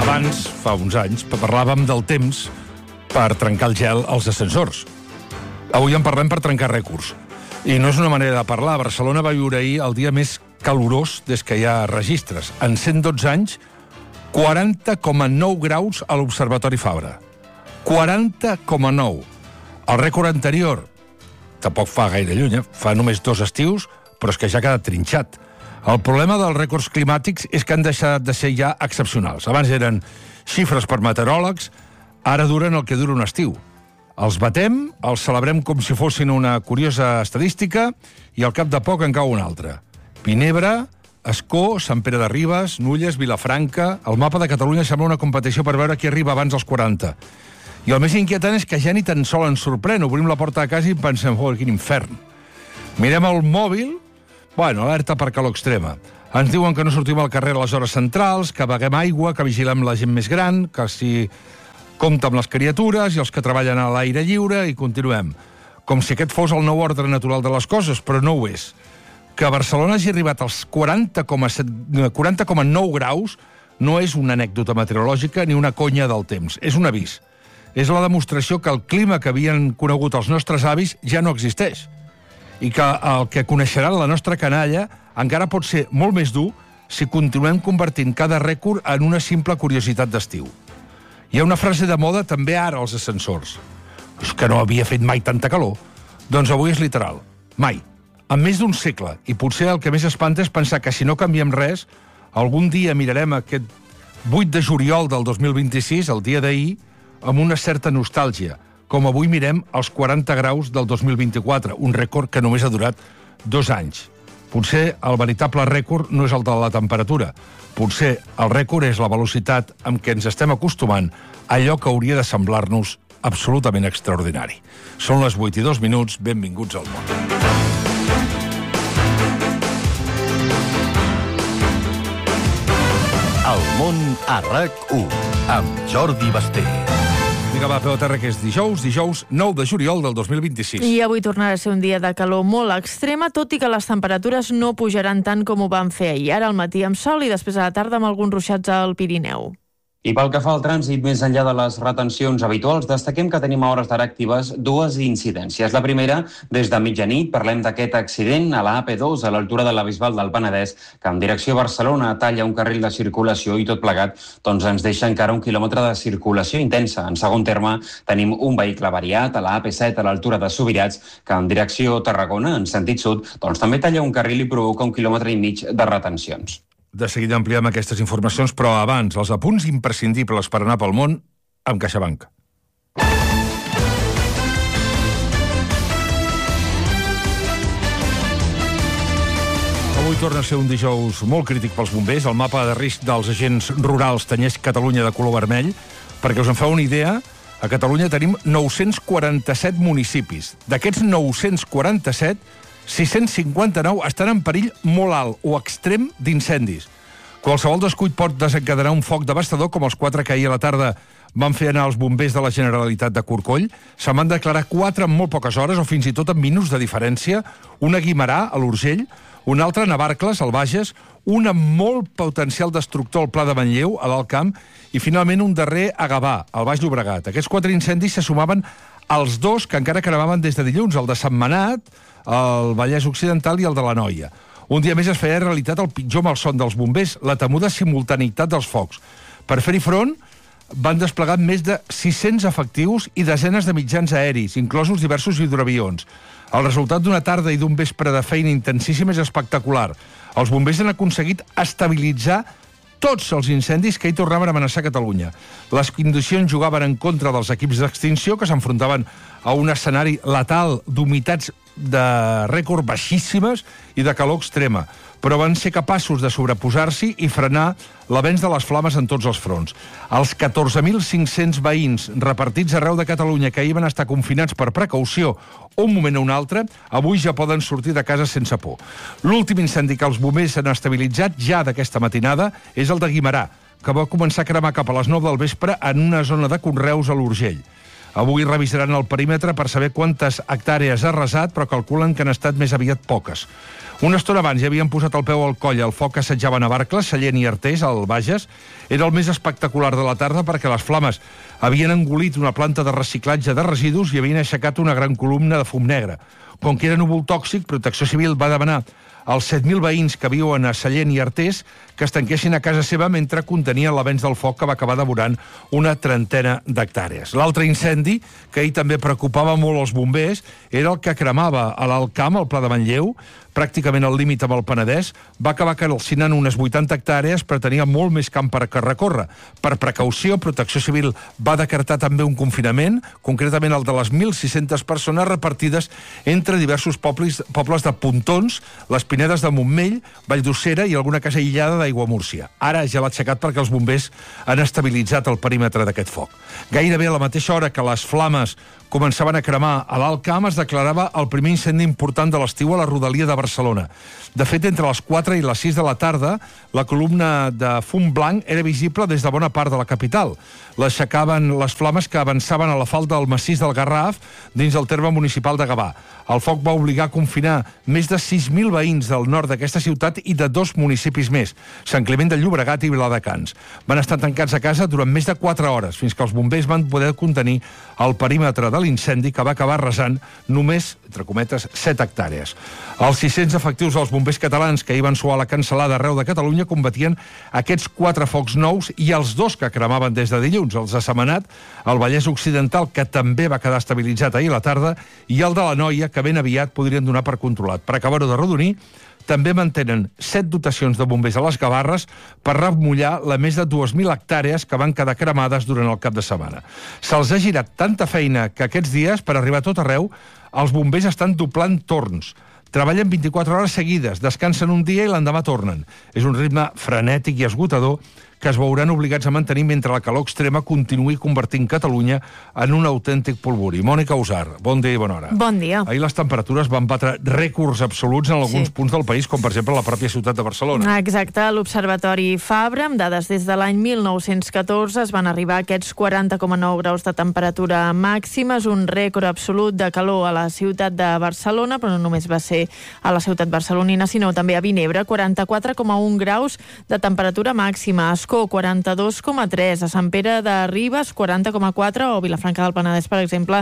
Abans, fa uns anys, parlàvem del temps per trencar el gel als ascensors. Avui en parlem per trencar rècords. I no és una manera de parlar. Barcelona va viure ahir el dia més calorós des que hi ha registres. En 112 anys, 40,9 graus a l'Observatori Fabra. 40,9. El rècord anterior, tampoc fa gaire lluny, fa només 2 estius, però és que ja ha quedat trinxat. El problema dels rècords climàtics és que han deixat de ser ja excepcionals. Abans eren xifres per meteoròlegs, ara duren el que dura un estiu. Els batem, els celebrem com si fossin una curiosa estadística i al cap de poc en cau un altre. Vinebre, Ascó, Sant Pere de Ribes, Nulles, Vilafranca... El mapa de Catalunya sembla una competició per veure qui arriba abans dels 40. I el més inquietant és que ja ni tan sol ens sorprèn. Obrim la porta de casa i pensem, quin infern. Mirem el mòbil, alerta per calor extrema. Ens diuen que no sortim al carrer a les hores centrals, que beguem aigua, que vigilem la gent més gran, que si compta amb les criatures i els que treballen a l'aire lliure, i continuem. Com si aquest fos el nou ordre natural de les coses, però no ho és. Que Barcelona hagi arribat als 40,9 graus no és una anècdota meteorològica ni una conya del temps, és un avís. És la demostració que el clima que havien conegut els nostres avis ja no existeix i que el que coneixeran la nostra canalla encara pot ser molt més dur si continuem convertint cada rècord en una simple curiositat d'estiu. Hi ha una frase de moda també ara als ascensors. És que no havia fet mai tanta calor. Doncs avui és literal. Mai. En més d'un segle. I potser el que més espanta és pensar que si no canviem res, algun dia mirarem aquest 8 de juliol del 2026, el dia d'ahir, amb una certa nostàlgia, com avui mirem els 40 graus del 2024, un rècord que només ha durat 2 anys. Potser el veritable rècord no és el de la temperatura. Potser el rècord és la velocitat amb què ens estem acostumant a allò que hauria de semblar-nos absolutament extraordinari. Són les 8:02, benvinguts al món. El món a RAC1, amb Jordi Basté. Vinga, va, peu a terra, que és dijous 9 de juliol del 2026. I avui tornarà a ser un dia de calor molt extrema, tot i que les temperatures no pujaran tant com ho van fer ahir. Ara al matí amb sol i després a la tarda amb alguns ruixats al Pirineu. I pel que fa al trànsit, més enllà de les retencions habituals, destaquem que tenim a hores d'ara actives 2 incidències. La primera, des de mitjanit, parlem d'aquest accident a la AP2, a l'altura de la Bisbal del Penedès, que en direcció a Barcelona talla un carril de circulació i tot plegat ens deixa encara 1 quilòmetre de circulació intensa. En segon terme, tenim un vehicle variat a la AP7, a l'altura de Subirats, que en direcció a Tarragona, en sentit sud, també talla un carril i provoca 1,5 quilòmetres de retencions. De seguida ampliem aquestes informacions, però abans, els apunts imprescindibles per anar pel món amb CaixaBank. Avui torna a ser un dijous molt crític pels bombers. El mapa de risc dels agents rurals tenyeix Catalunya de color vermell. Perquè us en feu una idea, a Catalunya tenim 947 municipis. D'aquests 947, 659 estan en perill molt alt o extrem d'incendis. Qualsevol descuit pot desencadenar un foc devastador, com els 4 que ahir a la tarda van fer anar els bombers de la Generalitat de Corcoll. Se'n van declarar 4 en molt poques hores, o fins i tot en minuts de diferència. Un a Guimerà, a l'Urgell, un altre a Navarcles, al Bages, un amb molt potencial destructor al Pla de Manlleu, a l'Alt Camp, i finalment un darrer a Gavà, al Baix Llobregat. Aquests 4 incendis se sumaven als 2 que encara cremaven des de dilluns, el de Sentmenat, el Vallès Occidental i el de l'Anoia. Un dia més es feia realitat el pitjor malson dels bombers, la temuda simultaneïtat dels focs. Per fer-hi front, van desplegar més de 600 efectius i desenes de mitjans aeris, inclosos diversos hidroavions. El resultat d'una tarda i d'un vespre de feina intensíssima és espectacular. Els bombers han aconseguit estabilitzar tots els incendis que hi tornaven a amenaçar Catalunya. Les condicions jugaven en contra dels equips d'extinció, que s'enfrontaven a un escenari letal d'humitats de rècord baixíssimes i de calor extrema, però van ser capaços de sobreposar-s'hi i frenar l'avenç de les flames en tots els fronts. Els 14.500 veïns repartits arreu de Catalunya que ahir van estar confinats per precaució un moment o un altre, avui ja poden sortir de casa sense por. L'últim incendi que els bombers han estabilitzat ja d'aquesta matinada és el de Guimerà, que va començar a cremar cap a les 9 del vespre en una zona de conreus a l'Urgell. Avui revisaran el perímetre per saber quantes hectàrees ha arrasat, però calculen que han estat més aviat poques. Una estona abans ja havien posat el peu al coll al foc que assetjava Navarcles, Sallent i Artés, al Bages. Era el més espectacular de la tarda perquè les flames havien engolit una planta de reciclatge de residus i havien aixecat una gran columna de fum negre. Com que era núvol tòxic, Protecció Civil va demanar als 7.000 veïns que viuen a Sallent i Artés que es tanquessin a casa seva mentre contenien l'avenç del foc que va acabar devorant una trentena d'hectàrees. L'altre incendi, que ahir també preocupava molt els bombers, era el que cremava a l'Alt Camp, al Pla de Manlleu, pràcticament al límit amb el Penedès, va acabar calcinant unes 80 hectàrees, però tenia molt més camp per recórrer. Per precaució, Protecció Civil va decretar també un confinament, concretament el de les 1.600 persones repartides entre diversos pobles de Pontons, les Pinedes de Montmell, Valldosera i alguna casa aïllada d'Aiguamúrcia. Ara ja l'ha aixecat perquè els bombers han estabilitzat el perímetre d'aquest foc. Gairebé a la mateixa hora que les flames començaven a cremar a l'Alt Camp, es declarava el primer incendi important de l'estiu a la rodalia de Barcelona. De fet, entre les 4 i les 6 de la tarda, la columna de fum blanc era visible des de bona part de la capital. L'aixecaven les flames que avançaven a la falda del massís del Garraf dins del terme municipal de Gavà. El foc va obligar a confinar més de 6.000 veïns del nord d'aquesta ciutat i de 2 municipis més, Sant Climent de Llobregat i Viladecans. Van estar tancats a casa durant més de 4 hores, fins que els bombers van poder contenir el perímetre de l'incendi, que va acabar arrasant només, entre cometes, 7 hectàrees. Els 600 efectius dels bombers catalans que hi van suar la cansalada arreu de Catalunya combatien aquests 4 focs nous i els 2 que cremaven des de dilluns, els de Sentmenat, el Vallès Occidental, que també va quedar estabilitzat ahir a la tarda, i el de l'Anoia, que ben aviat podrien donar per controlat. Per acabar-ho de redonir, també mantenen 7 dotacions de bombers a les Gavarres per remullar les més de 2.000 hectàrees que van quedar cremades durant el cap de setmana. Se'ls ha girat tanta feina que aquests dies, per arribar a tot arreu, els bombers estan doblant torns. Treballen 24 hores seguides, descansen un dia i l'endemà tornen. És un ritme frenètic i esgotador que es veuran obligats a mantenir mentre la calor extrema continuï convertint Catalunya en un autèntic polvorí. Mònica Usar, bon dia i bona hora. Bon dia. Ahir les temperatures van batre rècords absoluts en alguns punts del país, com per exemple la pròpia ciutat de Barcelona. Exacte, l'Observatori Fabra, amb dades des de l'any 1914, es van arribar a aquests 40,9 graus de temperatura màxima. És un rècord absolut de calor a la ciutat de Barcelona, però no només va ser a la ciutat barcelonina, sinó també a Vinebre, 44,1 graus de temperatura màxima. Escó, 42,3, a Sant Pere de Ribes, 40,4, o Vilafranca del Penedès, per exemple,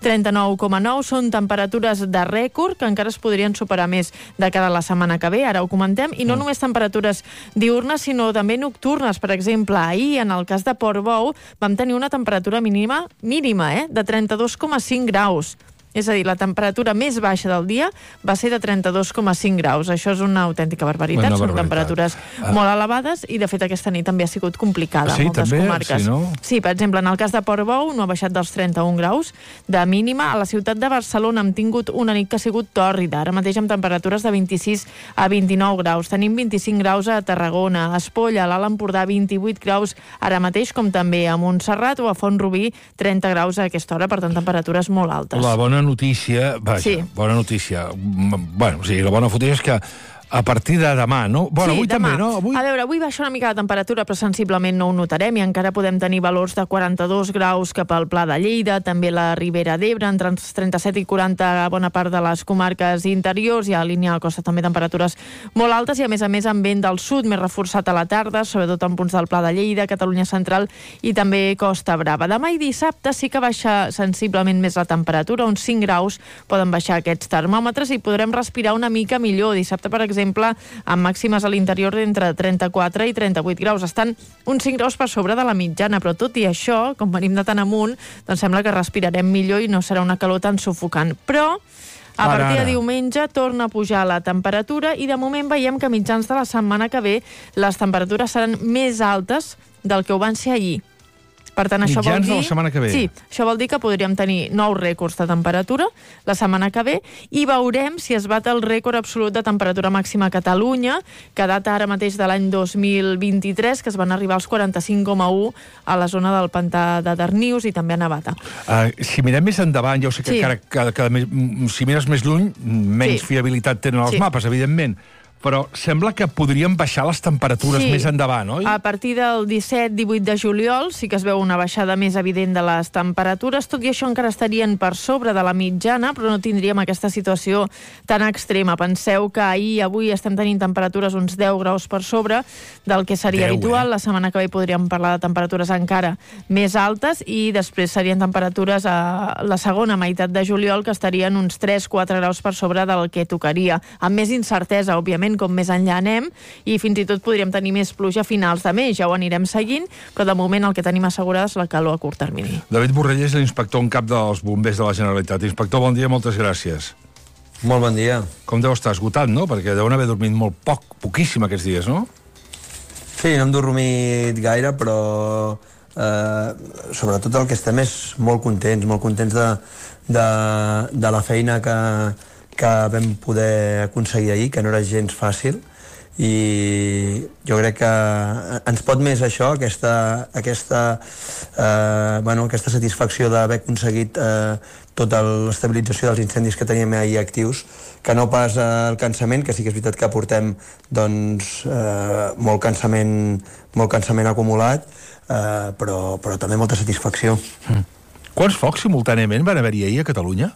39,9. Són temperatures de rècord que encara es podrien superar més de cara a la setmana que ve, ara ho comentem, i no només temperatures diurnes, sinó també nocturnes. Per exemple, ahir, en el cas de Portbou, vam tenir una temperatura mínima de 32,5 graus. És a dir, la temperatura més baixa del dia va ser de 32,5 graus. Això és una autèntica barbaritat. Són temperatures molt elevades i, de fet, aquesta nit també ha sigut complicada a moltes comarques. Sí, per exemple, en el cas de Portbou no ha baixat dels 31 graus de mínima. A la ciutat de Barcelona hem tingut una nit que ha sigut tòrrida, ara mateix amb temperatures de 26 a 29 graus. Tenim 25 graus a Tarragona, a Espolla, a l'Alt Empordà, 28 graus ara mateix, com també a Montserrat o a Font-rubí, 30 graus a aquesta hora, per tant, temperatures molt altes. La bona notícia, bona notícia. Bueno, sí, la bona notícia és que a partir de demà, no? Bueno, avui demà. també, no? A veure, avui baixa una mica la temperatura, però sensiblement no ho notarem i encara podem tenir valors de 42 graus cap al Pla de Lleida, també la Ribera d'Ebre, entre els 37 i 40 a bona part de les comarques interiors, i a la línia de costa també temperatures molt altes, i a més amb vent del sud més reforçat a la tarda, sobretot en punts del Pla de Lleida, Catalunya Central i també Costa Brava. Demà i dissabte sí que baixa sensiblement més la temperatura, uns 5 graus poden baixar aquests termòmetres i podrem respirar una mica millor. Dissabte, per exemple, amb màximes a l'interior d'entre 34 i 38 graus. Estan uns 5 graus per sobre de la mitjana, però tot i això, com venim de tan amunt, doncs sembla que respirarem millor i no serà una calor tan sufocant. Però a partir de diumenge torna a pujar la temperatura i de moment veiem que a mitjans de la setmana que ve les temperatures seran més altes del que ho van ser ahir. Per tant, això vol dir... de la setmana que ve. Sí, això vol dir que podríem tenir nous rècords de temperatura la setmana que ve i veurem si es bat el rècord absolut de temperatura màxima a Catalunya, que data ara mateix de l'any 2023, que es van arribar als 45,1 a la zona del pantà de Darnius i també a Navata. Si mirem més endavant, ja ho sé que si mires més lluny, menys fiabilitat tenen els mapes, evidentment, però sembla que podrien baixar les temperatures més endavant, oi? A partir del 17-18 de juliol sí que es veu una baixada més evident de les temperatures, tot i això encara estarien per sobre de la mitjana, però no tindríem aquesta situació tan extrema. Penseu que ahir i avui estem tenint temperatures uns 10 graus per sobre del que seria habitual. La setmana que ve podríem parlar de temperatures encara més altes i després serien temperatures a la segona meitat de juliol que estarien uns 3-4 graus per sobre del que tocaria. Amb més incertesa, òbviament, com més enllà anem, i fins i tot podríem tenir més pluja a finals de mes, ja ho anirem seguint, però de moment el que tenim assegurada és la calor a curt termini. David Borrell és l'inspector en cap dels bombers de la Generalitat. Inspector, bon dia, moltes gràcies. Molt bon dia. Com deu estar esgotat, no? Perquè deuen haver dormit molt poquíssim aquests dies, no? Sí, no hem dormit gaire, però sobretot el que estem és molt contents de la feina que vam poder aconseguir ahir, que no era gens fàcil, i jo crec que ens pot més això, aquesta satisfacció d'haver aconseguit tota l'estabilització dels incendis que teníem ahir actius, que no pas el cansament, que sí que és veritat que portem molt cansament acumulat, però també molta satisfacció. Quants focs simultàniament van haver-hi ahir a Catalunya?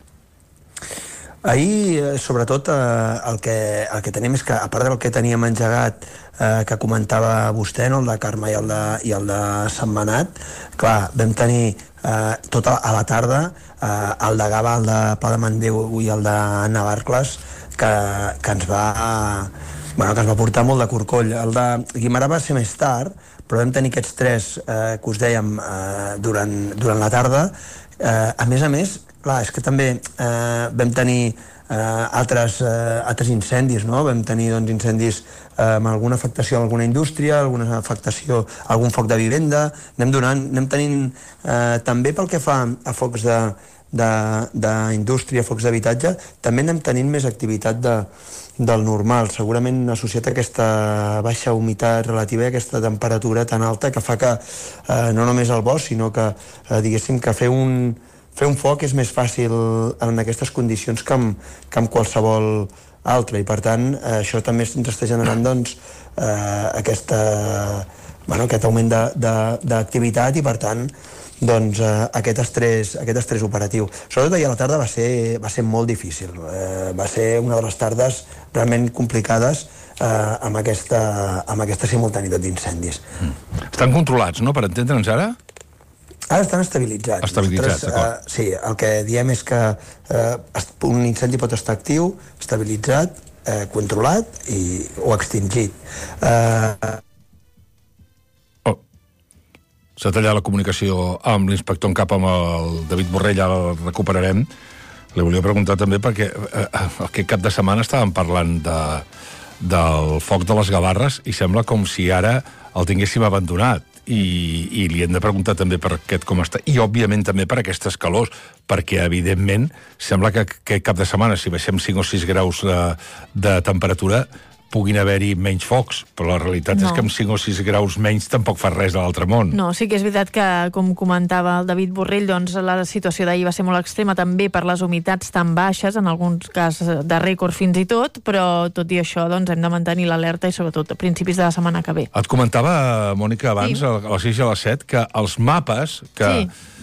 Ahir, sobretot, el que tenim és que, a part del que teníem engegat, que comentava vostè, no, el de Carme i el de Sentmenat, clar, vam tenir tot a la tarda el de Gavà, el de Pla de Manlleu i el de Navarcles, que ens va portar molt de corcoll. El de Guimerà va ser més tard, però vam tenir aquests tres que us dèiem durant la tarda. A més, clar, és que també vam tenir altres incendis, no? Vam tenir incendis amb alguna afectació a alguna indústria, alguna afectació a algun foc de vivenda. Anem tenint, també pel que fa a focs d'indústria, focs d'habitatge, també anem tenint més activitat del normal, segurament associat a aquesta baixa humitat relativa i aquesta temperatura tan alta que fa que no només el bosc, sinó que diguéssim que fer un foc és més fàcil en aquestes condicions que en qualsevol altra, i per tant això també ens està generant aquest augment d'activitat i per tant aquest estrès operatiu. Sobretot ahir a la tarda va ser molt difícil, va ser una de les tardes realment complicades amb aquesta simultanitat d'incendis. Estan controlats, no?, per entendre'ns ara? Ara estan estabilitzats. Estabilitzats, d'acord. Sí, el que diem és que un incendi pot estar actiu, estabilitzat, controlat o extingit. S'ha tallat la comunicació amb l'inspector en cap, amb el David Borrell, ara el recuperarem. Li volia preguntar també perquè aquest cap de setmana estàvem parlant del foc de les Gavarres i sembla com si ara el tinguéssim abandonat. I li hem de preguntar també per aquest com està, i òbviament també per aquestes calors, perquè evidentment sembla que aquest cap de setmana, si baixem 5 o 6 graus de temperatura, puguin haver-hi menys focs, però la realitat és que amb 5 o 6 graus menys tampoc fa res de l'altre món. No, sí que és veritat que, com comentava el David Borrell, doncs la situació d'ahir va ser molt extrema també per les humitats tan baixes, en alguns casos de rècord fins i tot, però tot i això doncs hem de mantenir l'alerta i sobretot a principis de la setmana que ve. Et comentava, Mònica, abans, a les 6 i a les 7, que els mapes que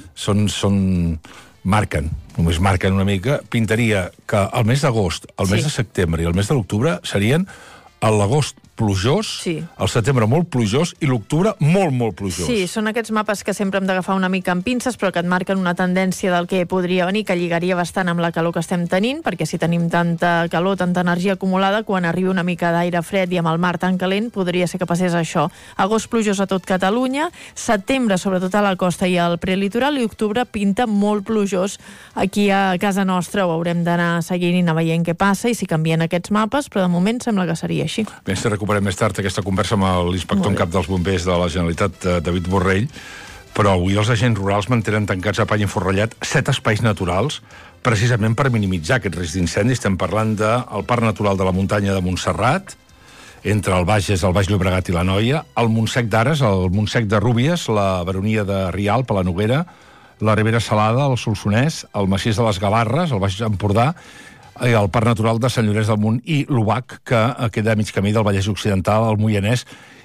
només marquen una mica, pintaria que el mes d'agost, el mes de setembre i el mes de l'octubre serien l'agost plujós, el setembre molt plujós i l'octubre molt, molt plujós. Sí, són aquests mapes que sempre hem d'agafar una mica amb pinces, però que et marquen una tendència del que podria venir, que lligaria bastant amb la calor que estem tenint, perquè si tenim tanta calor, tanta energia acumulada, quan arribi una mica d'aire fred i amb el mar tan calent, podria ser que passés això. Agost plujós a tot Catalunya, setembre, sobretot a la costa i al prelitoral, i octubre pinta molt plujós aquí a casa nostra. Ho haurem d'anar seguint i anar veient què passa i si canvien aquests mapes, però de moment sembla que seria així. Bé, recuperem més tard aquesta conversa amb l'inspector en cap dels bombers de la Generalitat, David Borrell, però avui els agents rurals mantenen tancats a pany i forrellat 7 espais naturals, precisament per minimitzar aquest risc d'incendi. Estem parlant del Parc Natural de la Muntanya de Montserrat, entre el Bages, el Baix Llobregat i l'Anoia, el Montsec d'Ares, el Montsec de Rúbies, la Baronia de Rialp, a la Noguera, la Ribera Salada, el Solsonès, el Massís de les Gavarres, el Baix Empordà, el Parc Natural de Sant Llorenç del Munt i l'Ubac, que queda a mig camí del Vallès Occidental, el Moianès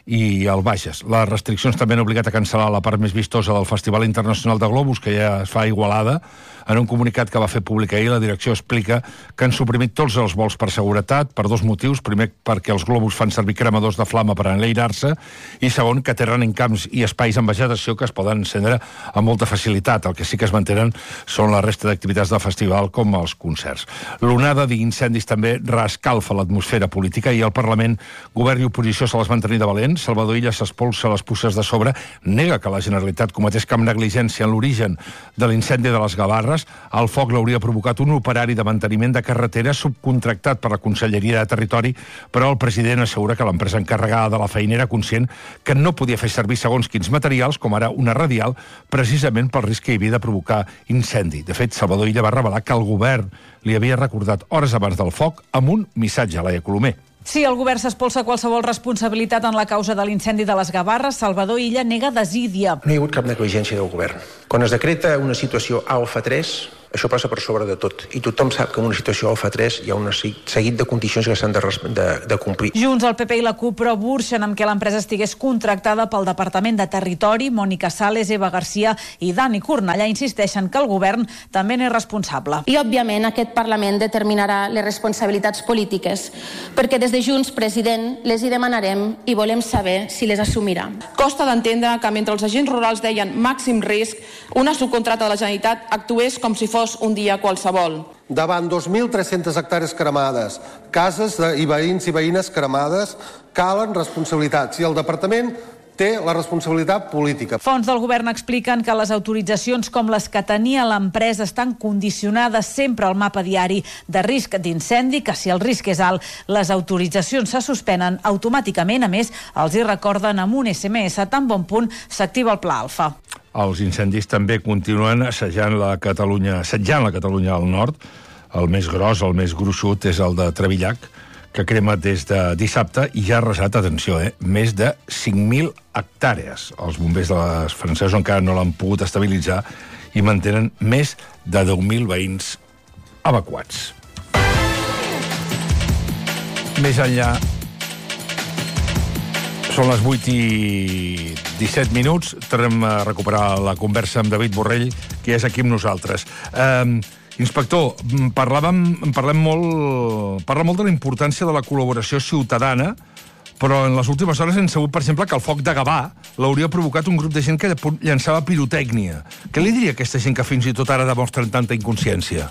i el Bages. Les restriccions també han obligat a cancel·lar la part més vistosa del Festival Internacional de Globus, que ja es fa a Igualada. En un comunicat que va fer públic ahir, la direcció explica que han suprimit tots els vols per seguretat, per dos motius. Primer, perquè els globus fan servir cremadors de flama per enlairar-se, i segon, que tenen camps i espais amb vegetació que es poden encendre amb molta facilitat. El que sí que es mantenen són la resta d'activitats del festival, com els concerts. L'onada d'incendis també reescalfa l'atmosfera política i el Parlament, govern i oposició se les van tenir de valent. Salvador Illa s'espolsa les puces de sobre, nega que la Generalitat cometés cap negligència en l'origen de l'incendi de les Gavarres. El foc l'hauria provocat un operari de manteniment de carretera subcontractat per la Conselleria de Territori, però el president assegura que l'empresa encarregada de la feina era conscient que no podia fer servir segons quins materials, com ara una radial, precisament pel risc que hi havia de provocar incendi. De fet, Salvador Illa va revelar que el govern li havia recordat hores abans del foc amb un missatge a Laia Colomer. Si el govern s'espolsa qualsevol responsabilitat en la causa de l'incendi de les Gavarres, Salvador Illa nega desídia. No hi ha hagut cap negligència del govern. Quan es decreta una situació alfa 3, això passa per sobre de tot. I tothom sap que en una situació alfa 3 hi ha un seguit de condicions que s'han de complir. Junts, el PP i la CUP però burxen amb que l'empresa estigués contractada pel Departament de Territori. Mònica Sales, Eva Garcia i Dani Cornellà insisteixen que el govern també n'és responsable. I, òbviament, aquest Parlament determinarà les responsabilitats polítiques, perquè des de Junts, president, les hi demanarem i volem saber si les assumirà. Costa d'entendre que mentre els agents rurals deien màxim risc, una subcontrata de la Generalitat actués com si fos un dia qualsevol. Davant 2.300 hectàrees cremades, cases i veïns i veïnes cremades, calen responsabilitats i el departament té la responsabilitat política. Fonts del govern expliquen que les autoritzacions com les que tenia l'empresa estan condicionades sempre al mapa diari de risc d'incendi, que si el risc és alt, les autoritzacions se suspenen automàticament. A més, els hi recorden amb un SMS tan bon punt s'activa el pla alfa. Els incendis també continuen assetjant la Catalunya al nord. El més gros, el més gruixut, és el de Trevillac, que crema des de dissabte i ja ha arrasat, atenció, més de 5.000 hectàrees. Els bombers de les francesos encara no l'han pogut estabilitzar i mantenen més de 10.000 veïns evacuats. Més enllà, són les 8:17. Tornem a recuperar la conversa amb David Borrell, que és aquí amb nosaltres. Inspector, parla molt de la importància de la col·laboració ciutadana, però en les últimes hores hem sabut, per exemple, que el foc de Gavà l'hauria provocat un grup de gent que llançava pirotècnia. Què li diria a aquesta gent que fins i tot ara demostren tanta inconsciència?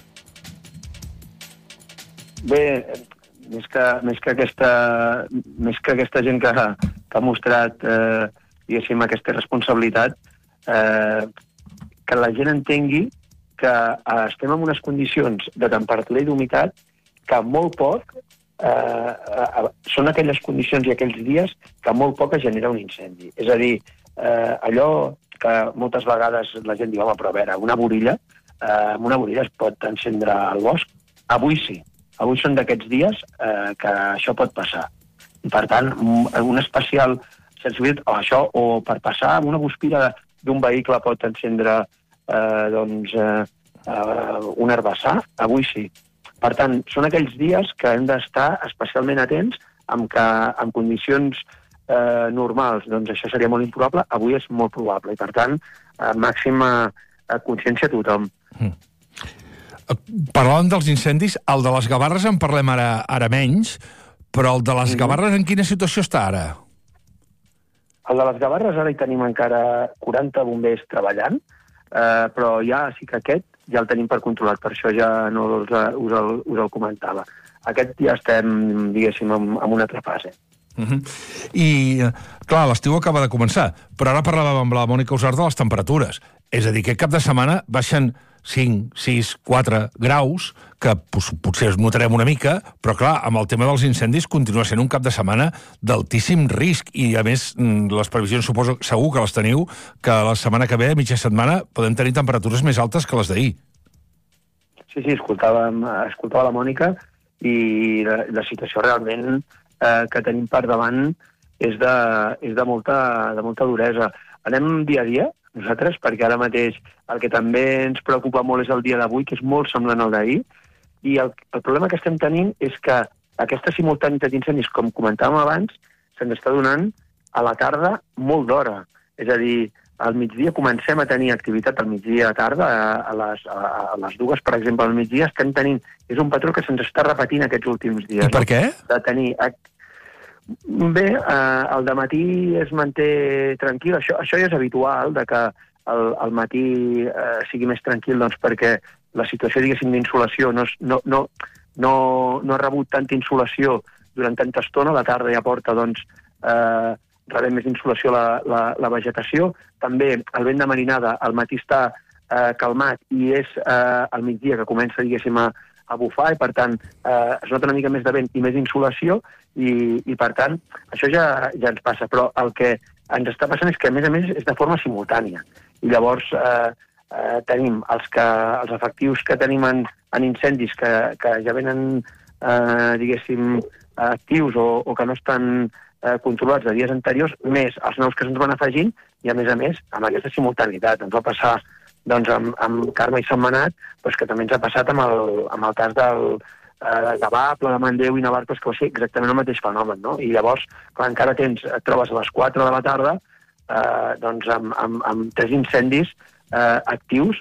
Bé, més que aquesta gent que ha mostrat, diguéssim, aquesta responsabilitat, que la gent entengui que estem en unes condicions de temperatura i d'humitat que molt poc són aquelles condicions i aquells dies que molt poc es genera un incendi. És a dir, allò que moltes vegades la gent diu, home, però a veure, amb una borilla es pot encendre al bosc. Avui sí. Avui són d'aquests dies que això pot passar. I, per tant, un especial sensibilitat, o per passar amb una guspira d'un vehicle pot encendre un herbassar, avui sí. Per tant, són aquells dies que hem d'estar especialment atents en condicions normals. Doncs això seria molt improbable, avui és molt probable. I, per tant, màxima consciència a tothom. Parlàvem dels incendis, el de les Gavarres en parlem ara menys, però el de les Gavarres en quina situació està ara? El de les Gavarres ara hi tenim encara 40 bombers treballant, però ja sí que aquest ja el tenim per controlat, per això ja no us el comentava. Aquest ja estem, diguéssim, en una altra fase. I, clar, l'estiu acaba de començar, però ara parlàvem amb la Mònica Usart de les temperatures. És a dir, que cap de setmana baixen 5, 6, 4 graus, que potser es notarem una mica, però clar, amb el tema dels incendis continua sent un cap de setmana d'altíssim risc, i a més les previsions suposo, segur que les teniu, que la setmana que ve, mitja setmana, podem tenir temperatures més altes que les d'ahir. Sí, escoltava la Mònica, i la situació realment que tenim per davant és de molta duresa. Anem dia a dia, nosaltres, perquè ara mateix el que també ens preocupa molt és el dia d'avui, que és molt semblant al d'ahir, I el problema que estem tenint és que aquesta simultànitat d'incendis, com comentàvem abans, se'ns està donant a la tarda molt d'hora. És a dir, al migdia comencem a tenir activitat al migdia a tarda, a les 2, per exemple, al migdia estem tenint... És un patró que se'ns està repetint aquests últims dies. I per què? De tenir... Bé, el dematí es manté tranquil. Això ja és habitual, de que al matí sigui més tranquil, doncs perquè la situació, diguéssim, d'insolació no ha rebut tanta insolació durant tanta estona. La tarda ja porta, doncs, rebem més insolació la vegetació. També el vent de marinada al matí està calmat i és al migdia que comença, diguéssim, a bufar, i per tant es nota una mica més de vent i més insolació, i per tant això ja ens passa. Però el que ens està passant és que, a més, és de forma simultània. I llavors tenim els efectius que tenim en incendis que ja venen, diguéssim, actius o que no estan controlats de dies anteriors, més els nous que se'ns van afegint, i a més, amb aquesta simultaneïtat. Ens va passar, doncs, amb Carme i Sentmenat, doncs, que també ens ha passat amb el cas de Gavà, Pla de Manlleu i Navarcles, que va ser exactament el mateix fenomen, no? I llavors, quan encara et trobes a les 4 de la tarda, doncs, amb 3 incendis actius,